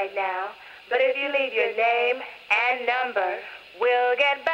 right now, but if you leave your name and number, we'll get back.